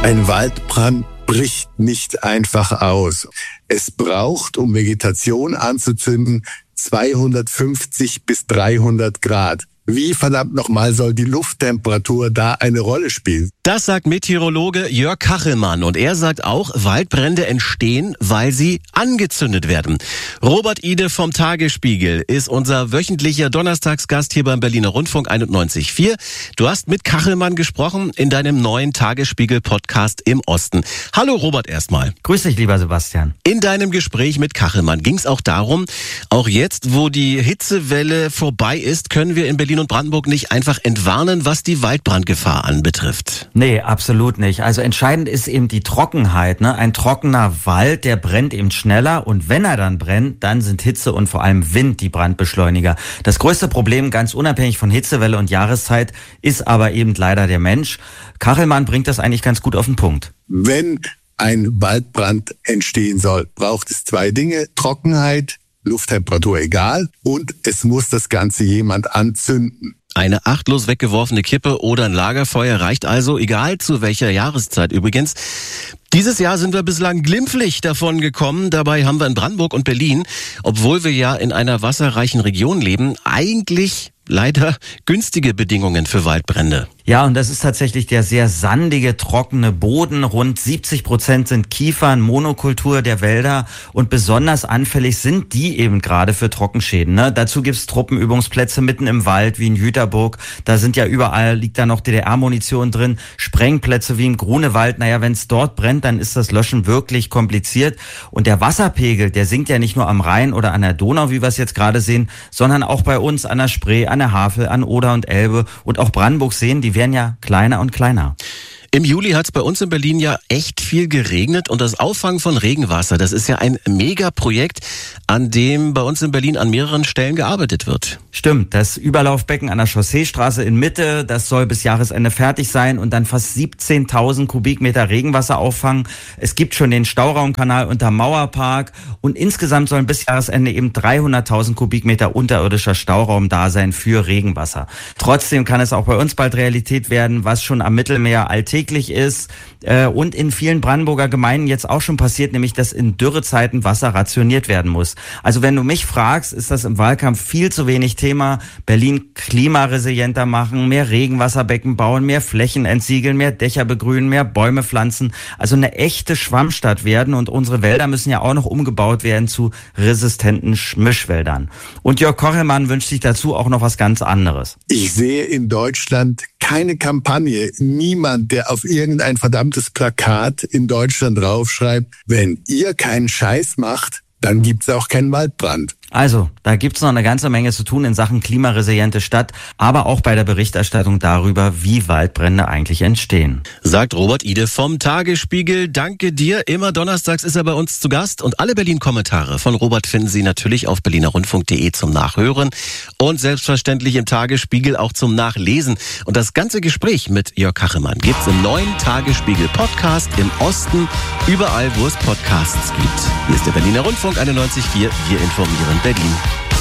Ein Waldbrand bricht nicht einfach aus. Es braucht, um Vegetation anzuzünden, 250 bis 300 Grad. Wie verdammt nochmal soll die Lufttemperatur da eine Rolle spielen? Das sagt Meteorologe Jörg Kachelmann. Und er sagt auch, Waldbrände entstehen, weil sie angezündet werden. Robert Ide vom Tagesspiegel ist unser wöchentlicher Donnerstagsgast hier beim Berliner Rundfunk 91.4. Du hast mit Kachelmann gesprochen in deinem neuen Tagesspiegel-Podcast im Osten. Hallo Robert erstmal. Grüß dich, lieber Sebastian. In deinem Gespräch mit Kachelmann ging es auch darum, auch jetzt, wo die Hitzewelle vorbei ist, können wir in Berlin und Brandenburg nicht einfach entwarnen, was die Waldbrandgefahr anbetrifft. Nee, absolut nicht. Also entscheidend ist eben die Trockenheit. Ein trockener Wald, der brennt eben schneller. Und wenn er dann brennt, dann sind Hitze und vor allem Wind die Brandbeschleuniger. Das größte Problem, ganz unabhängig von Hitzewelle und Jahreszeit, ist aber eben leider der Mensch. Kachelmann bringt das eigentlich ganz gut auf den Punkt. Wenn ein Waldbrand entstehen soll, braucht es zwei Dinge: Trockenheit, Lufttemperatur egal, und es muss das Ganze jemand anzünden. Eine achtlos weggeworfene Kippe oder ein Lagerfeuer reicht also, egal zu welcher Jahreszeit übrigens. Dieses Jahr sind wir bislang glimpflich davon gekommen. Dabei haben wir in Brandenburg und Berlin, obwohl wir ja in einer wasserreichen Region leben, eigentlich leider günstige Bedingungen für Waldbrände. Ja, und das ist tatsächlich der sehr sandige, trockene Boden. Rund 70% sind Kiefern, Monokultur der Wälder, und besonders anfällig sind die eben gerade für Trockenschäden. Dazu gibt's Truppenübungsplätze mitten im Wald wie in Jüterburg. Da sind ja überall, liegt da noch DDR-Munition drin. Sprengplätze wie im Grunewald. Wenn es dort brennt, dann ist das Löschen wirklich kompliziert. Und der Wasserpegel, der sinkt ja nicht nur am Rhein oder an der Donau, wie wir es jetzt gerade sehen, sondern auch bei uns an der Spree, an der Havel, an Oder und Elbe und auch Brandenburg-Seen, die werden ja kleiner und kleiner. Im Juli hat es bei uns in Berlin ja echt viel geregnet, und das Auffangen von Regenwasser, das ist ja ein Megaprojekt, an dem bei uns in Berlin an mehreren Stellen gearbeitet wird. Stimmt, das Überlaufbecken an der Chausseestraße in Mitte, das soll bis Jahresende fertig sein und dann fast 17.000 Kubikmeter Regenwasser auffangen. Es gibt schon den Stauraumkanal unter Mauerpark, und insgesamt sollen bis Jahresende eben 300.000 Kubikmeter unterirdischer Stauraum da sein für Regenwasser. Trotzdem kann es auch bei uns bald Realität werden, was schon am Mittelmeer alltäglich ist und in vielen Brandenburger Gemeinden jetzt auch schon passiert, nämlich dass in Dürrezeiten Wasser rationiert werden muss. Also wenn du mich fragst, ist das im Wahlkampf viel zu wenig Thema. Berlin klimaresilienter machen, mehr Regenwasserbecken bauen, mehr Flächen entsiegeln, mehr Dächer begrünen, mehr Bäume pflanzen. Also eine echte Schwammstadt werden, und unsere Wälder müssen ja auch noch umgebaut werden zu resistenten Mischwäldern. Und Jörg Kachelmann wünscht sich dazu auch noch was ganz anderes. Ich sehe in Deutschland keine Kampagne, niemand, der auf irgendein verdammtes Plakat in Deutschland draufschreibt: Wenn ihr keinen Scheiß macht, dann gibt's auch keinen Waldbrand. Also, da gibt's noch eine ganze Menge zu tun in Sachen klimaresiliente Stadt, aber auch bei der Berichterstattung darüber, wie Waldbrände eigentlich entstehen. Sagt Robert Ide vom Tagesspiegel. Danke dir. Immer donnerstags ist er bei uns zu Gast, und alle Berlin-Kommentare von Robert finden Sie natürlich auf berlinerrundfunk.de zum Nachhören und selbstverständlich im Tagesspiegel auch zum Nachlesen. Und das ganze Gespräch mit Jörg Kachelmann gibt's im neuen Tagesspiegel-Podcast im Osten, überall, wo es Podcasts gibt. Hier ist der Berliner Rundfunk 91.4. Wir informieren Berlin.